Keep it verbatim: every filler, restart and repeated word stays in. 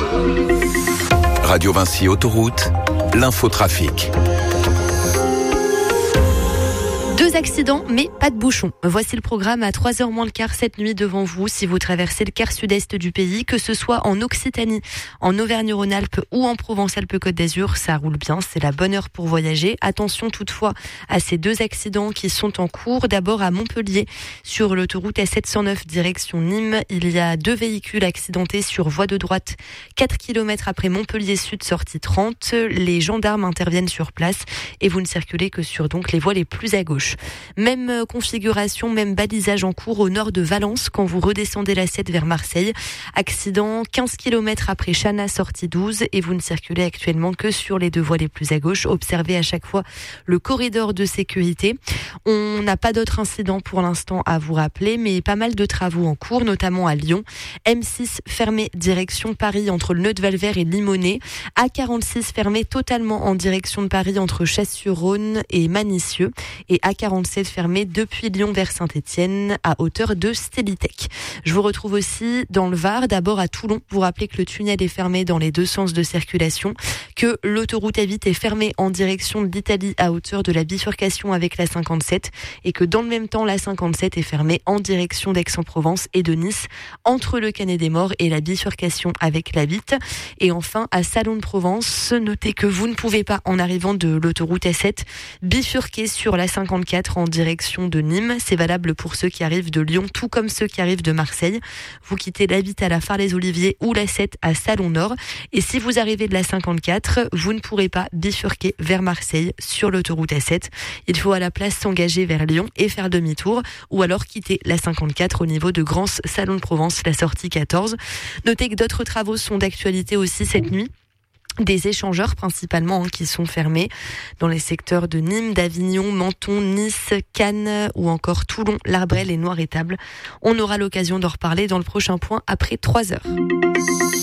Radio Vinci Autoroute, l'infotrafic. Deux accidents, mais pas de bouchons. Voici le programme à trois heures moins le quart cette nuit devant vous si vous traversez le quart sud-est du pays, que ce soit en Occitanie, en Auvergne-Rhône-Alpes ou en Provence-Alpes-Côte d'Azur. Ça roule bien, c'est la bonne heure pour voyager. Attention toutefois à ces deux accidents qui sont en cours. D'abord à Montpellier, sur l'autoroute A sept cent neuf direction Nîmes. Il y a deux véhicules accidentés sur voie de droite, quatre kilomètres après Montpellier Sud, sortie trente. Les gendarmes interviennent sur place et vous ne circulez que sur donc les voies les plus à gauche. Même configuration, même balisage en cours au nord de Valence quand vous redescendez la sept vers Marseille. Accident quinze kilomètres après Chana, sortie douze, et vous ne circulez actuellement que sur les deux voies les plus à gauche. Observez à chaque fois le corridor de sécurité. On n'a pas d'autres incidents pour l'instant à vous rappeler, mais pas mal de travaux en cours, notamment à Lyon. M six fermé direction Paris entre le nœud de Valvert et Limonest. A quarante-six fermé totalement en direction de Paris entre Chasse-sur-Rhône et Manicieux. Et A quarante-sept fermé depuis Lyon vers Saint-Étienne à hauteur de Stélitech. Je vous retrouve aussi dans le Var, d'abord à Toulon. Vous rappelez que le tunnel est fermé dans les deux sens de circulation, que l'autoroute A huit est fermée en direction de l'Italie à hauteur de la bifurcation avec la cinquante-sept et que dans le même temps la cinquante-sept est fermée en direction d'Aix-en-Provence et de Nice entre le Canet des Morts et la bifurcation avec la huit. Et enfin à Salon de Provence, notez que vous ne pouvez pas, en arrivant de l'autoroute A sept, bifurquer sur la cinquante-quatre en direction de Nîmes. C'est valable pour ceux qui arrivent de Lyon, tout comme ceux qui arrivent de Marseille. Vous quittez la huit à la Phare-les-Oliviers ou la sept à Salon-Nord. Et si vous arrivez de la cinquante-quatre, vous ne pourrez pas bifurquer vers Marseille sur l'autoroute A sept. Il faut à la place s'engager vers Lyon et faire demi-tour, ou alors quitter la cinquante-quatre au niveau de Grance, Salon de Provence, la sortie quatorze. Notez que d'autres travaux sont d'actualité aussi cette nuit. Des échangeurs principalement hein, qui sont fermés dans les secteurs de Nîmes, d'Avignon, Menton, Nice, Cannes ou encore Toulon, L'Arbrelle et Noir-Étable. On aura l'occasion d'en reparler dans le prochain point après trois heures.